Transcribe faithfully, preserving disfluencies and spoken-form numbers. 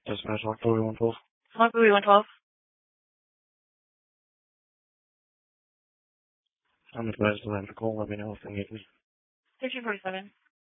Dispatch October one twelve. October one twelve. I'm advised to land the call. Let me know if they need me. thirteen forty-seven.